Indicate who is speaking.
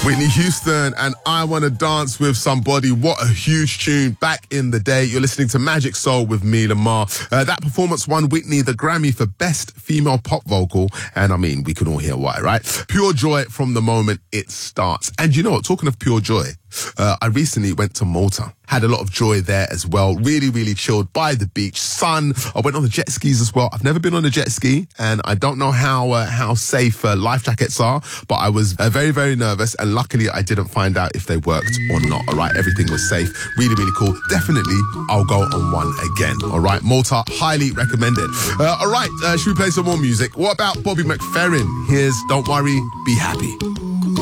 Speaker 1: Whitney Houston and I Wanna Dance With Somebody. What a huge tune back in the day. You're listening to Magic Soul with me, Lamar. That performance won Whitney the Grammy for Best Female Pop Vocal. And I mean, we can all hear why, right? Pure joy from the moment it starts. And you know what? Talking of pure joy, I recently went to Malta. Had a lot of joy there as well. Really, really chilled by the beach. Sun. I went on the jet skis as well. I've never been on a jet ski, and I don't know how safe life jackets are, but I was very, very nervous, and luckily I didn't find out if they worked or not. All right, everything was safe. Really, really cool. Definitely, I'll go on one again. All right, Malta, highly recommended. All right, should we play some more music? What about Bobby McFerrin? Here's Don't Worry, Be Happy.